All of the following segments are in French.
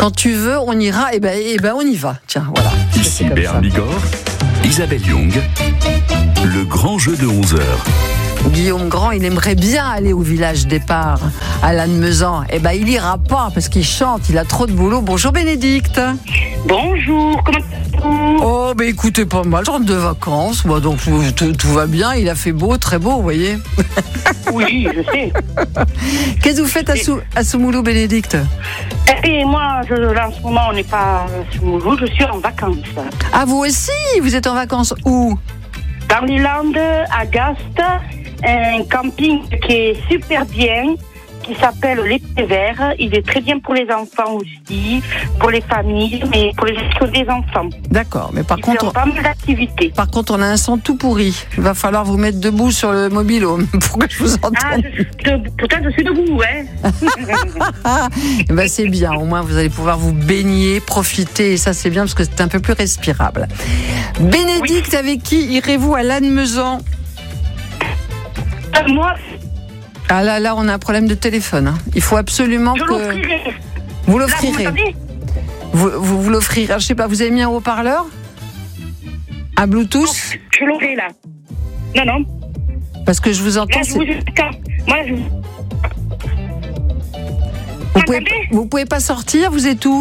Quand tu veux, on ira, et ben on y va. Tiens, voilà. Ici Béarn Bigorre, Isabelle Young, le grand jeu de 11h. Guillaume Grand, il aimerait bien aller au village départ à Lannemezan. Eh ben, il ira pas parce qu'il chante, il a trop de boulot. Bonjour Bénédicte. Bonjour, comment allez-vous ? Oh, ben écoutez, pas mal, je rentre de vacances, moi, donc tout va bien, il a fait beau, très beau, vous voyez. Oui, je sais. Qu'est-ce que vous faites à Soumoulou, Bénédicte ? Et moi, là, en ce moment, on n'est pas à Soumoulou, je suis en vacances. Ah, vous aussi ? Vous êtes en vacances où ? Dans les Landes, à Gast, un camping qui est super bien, qui s'appelle l'Épée Vert. Il est très bien pour les enfants aussi, pour les familles, mais pour les gestions des enfants. D'accord, mais par contre, pas mal d'activités. Par contre, on a un son tout pourri. Il va falloir vous mettre debout sur le mobile-home pour que je vous entende. Pourtant, je suis debout, hein. Ben, c'est bien, au moins vous allez pouvoir vous baigner, profiter, et ça c'est bien parce que c'est un peu plus respirable. Bénédicte, oui. Avec qui irez-vous à Lannemezan ? Moi. Ah là, on a un problème de téléphone. Hein. Il faut absolument je l'offrirai. Vous l'offrirez. Là, vous l'offrirez. Je sais pas, vous avez mis un haut-parleur ? Un Bluetooth ? Je l'aurai là. Non. Parce que je vous entends. Là, Vous pouvez pas sortir, vous êtes où ?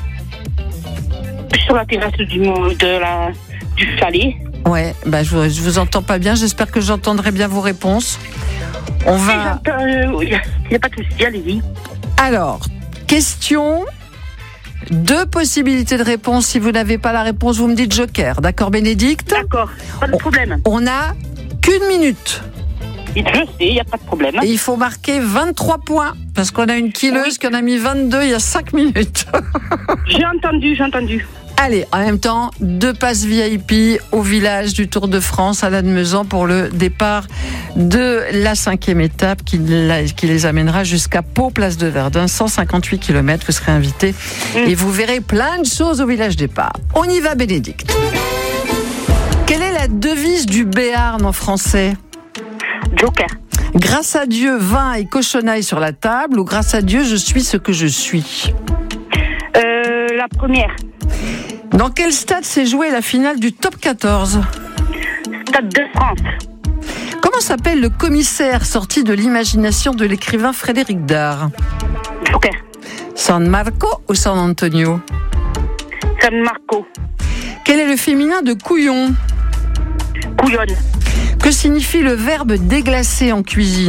Sur la terrasse du chalet. Ouais, bah je vous entends pas bien. J'espère que j'entendrai bien vos réponses. On va. Il n'y a pas de souci, allez-y. Alors, question. 2 possibilités de réponse. Si vous n'avez pas la réponse, vous me dites joker. D'accord, Bénédicte ? D'accord, pas de problème. On n'a qu'une minute. Je sais, il n'y a pas de problème. Et il faut marquer 23 points. Parce qu'on a une killeuse qui en a mis 22 il y a 5 minutes. J'ai entendu. Allez, en même temps, 2 passes VIP au village du Tour de France à Lannemezan pour le départ de la 5e étape qui les amènera jusqu'à Pau, place de Verdun, 158 km. Vous serez invité et vous verrez plein de choses au village départ. On y va, Bénédicte. Quelle est la devise du Béarn en français ? Joker. Grâce à Dieu, vin et cochonaille sur la table, ou grâce à Dieu, je suis ce que je suis ? La première. Dans quel stade s'est jouée la finale du top 14 ? Stade de France. Comment s'appelle le commissaire sorti de l'imagination de l'écrivain Frédéric Dard ? Joker. San Marco ou San Antonio ? San Marco. Quel est le féminin de couillon ? Couillonne. Que signifie le verbe déglacer en cuisine ?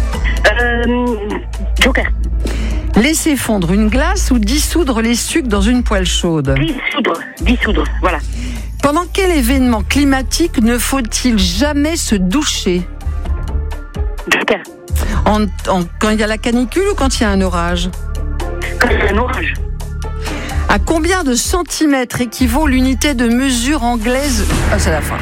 Joker. Laisser fondre une glace ou dissoudre les sucres dans une poêle chaude ? Dissoudre, voilà. Pendant quel événement climatique ne faut-il jamais se doucher ? Joker. Quand il y a la canicule ou quand il y a un orage ? Quand il y a un orage. À combien de centimètres équivaut l'unité de mesure anglaise ? Ah, c'est la fin.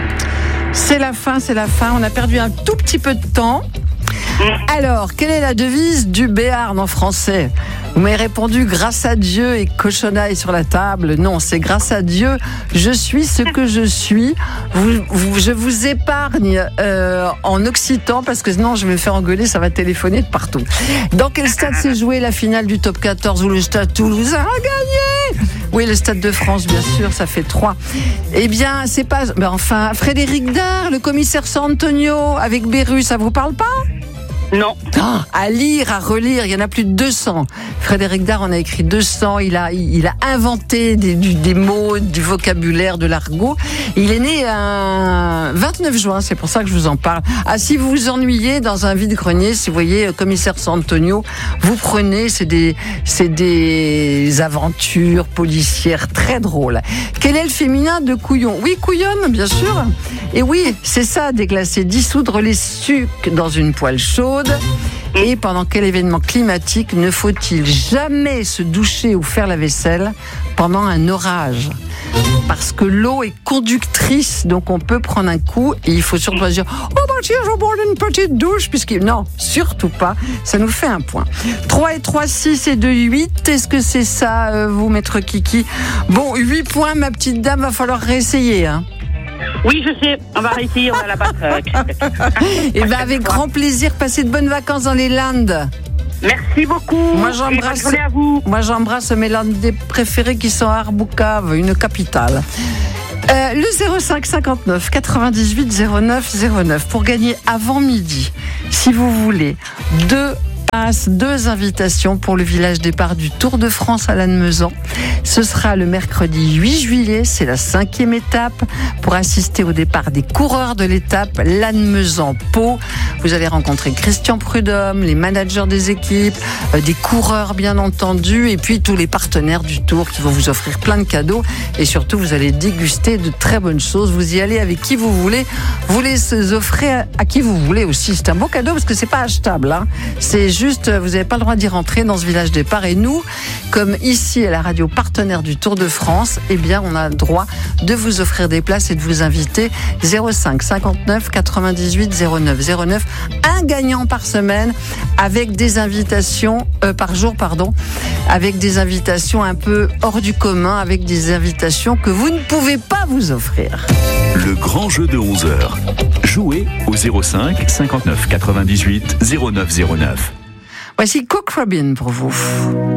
C'est la fin. On a perdu un tout petit peu de temps. Alors, quelle est la devise du Béarn en français ? Vous m'avez répondu grâce à Dieu et cochonaille sur la table. Non, c'est grâce à Dieu, je suis ce que je suis. Je vous épargne en occitan parce que sinon je vais me faire engueuler, ça va téléphoner de partout. Dans quel stade s'est jouée la finale du top 14 où le stade toulousain a gagné ? Oui, le Stade de France, bien sûr, ça fait 3. Eh bien, c'est pas... Ben enfin, Frédéric Dard, le commissaire San Antonio avec Beru, ça vous parle pas ? Non. À lire, à relire, il y en a plus de 200. Frédéric Dard en a écrit 200. Il a inventé des mots, du vocabulaire, de l'argot. Il est né un 29 juin, c'est pour ça que je vous en parle. Ah, si vous vous ennuyez dans un vide-grenier, si vous voyez commissaire San Antonio, vous prenez, c'est des aventures policières très drôles. Quel est le féminin de couillon ? Oui, couillonne, bien sûr. Et oui, c'est ça, déglacer, dissoudre les sucres dans une poêle chaude. Et pendant quel événement climatique ne faut-il jamais se doucher ou faire la vaisselle pendant un orage ? Parce que l'eau est conductrice, donc on peut prendre un coup et il faut surtout pas dire « Oh bah tiens, je vais boire une petite douche » non, surtout pas, ça nous fait un point. 3 et 3, 6 et 2, 8, est-ce que c'est ça, vous, maître Kiki ? Bon, 8 points, ma petite dame, va falloir réessayer, hein. Oui, je sais, on va réessayer, on a la battre. Et bien, avec grand plaisir, passez de bonnes vacances dans les Landes. Merci beaucoup. Moi, Et bonne j'embrasse. journée à vous. Moi, j'embrasse mes Landais préférés qui sont à Arboucave, une capitale. Le 05 59 98 09 09 pour gagner avant midi, si vous voulez, 2 invitations pour le village départ du Tour de France à Lannemezan. Ce sera le mercredi 8 juillet, c'est la 5e étape pour assister au départ des coureurs de l'étape Lannemezan-Pau. Vous allez rencontrer Christian Prudhomme, les managers des équipes, des coureurs bien entendu, et puis tous les partenaires du Tour qui vont vous offrir plein de cadeaux, et surtout vous allez déguster de très bonnes choses. Vous y allez avec qui vous voulez, vous les offrez à qui vous voulez aussi. C'est un beau cadeau parce que c'est pas achetable, hein. C'est juste, vous n'avez pas le droit d'y rentrer dans ce village départ, et nous, comme ici à la radio partenaire du Tour de France, eh bien on a le droit de vous offrir des places et de vous inviter. 05 59 98 09 09, un gagnant par semaine avec des invitations par jour, avec des invitations un peu hors du commun, avec des invitations que vous ne pouvez pas vous offrir. Le grand jeu de 11h. Jouez au 05 59 98 09 09. Voici Cook Robin pour vous.